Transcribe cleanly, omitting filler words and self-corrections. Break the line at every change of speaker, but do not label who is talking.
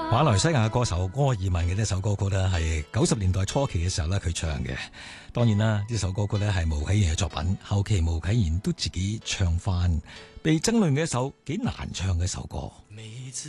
馬來西亞嘅歌手柯爾文嘅呢首歌曲呢，係90年代初期嘅時候呢，佢唱嘅。當然啦，呢首歌曲呢係毛啟賢嘅作品，後期毛啟賢都自己唱翻，被爭論嘅一首幾難唱嘅一首歌。